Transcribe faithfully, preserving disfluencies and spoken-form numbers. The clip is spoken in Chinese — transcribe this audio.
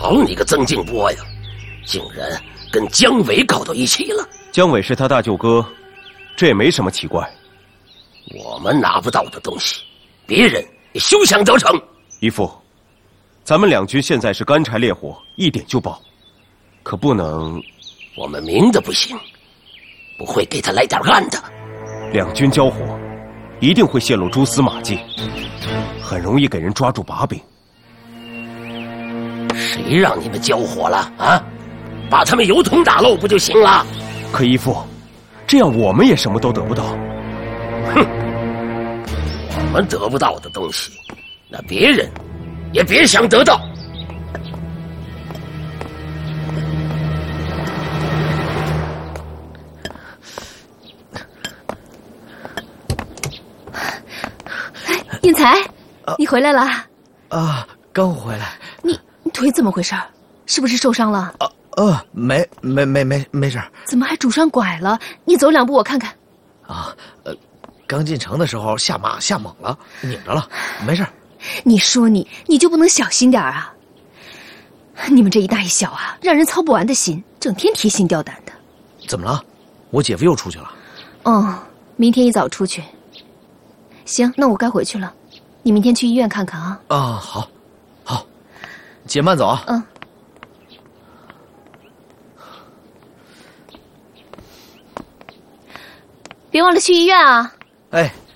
好你个曾静波呀，竟然跟姜伟搞到一起了。 姜伟是他大舅哥，这也没什么奇怪。 我们拿不到的东西，别人也休想得逞。 姨父，咱们两军现在是干柴烈火，一点就爆，可不能…… 我们明的不行，不会给他来点暗的。 两军交火，一定会泄露蛛丝马迹，很容易给人抓住把柄。 谁让你们交火了啊？把他们油桶打漏不就行了？ 可姨父，这样我们也什么都得不到。 哼，我们得不到的东西，那别人也别想得到。 应才，你回来了啊？刚回来。 你你腿怎么回事？是不是受伤了？ 啊呃，没没没没没事。 怎么还拄上拐了？你走两步我看看。 啊，呃，刚进城的时候下马下猛了，拧着了，没事。 你说你你就不能小心点啊？你们这一大一小啊，让人操不完的心，整天提心吊胆的。 怎么了？我姐夫又出去了。 嗯，明天一早出去。行，那我该回去了。你明天去医院看看啊。 啊，好，好，姐慢走啊。 嗯。别忘了去医院啊。 哎，